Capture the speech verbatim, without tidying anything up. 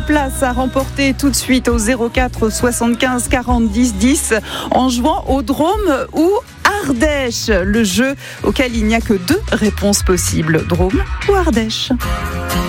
places à remporter tout de suite au zéro quatre soixante-quinze quarante dix dix en jouant au Drôme ou Ardèche, le jeu auquel il n'y a que deux réponses possibles, Drôme ou Ardèche.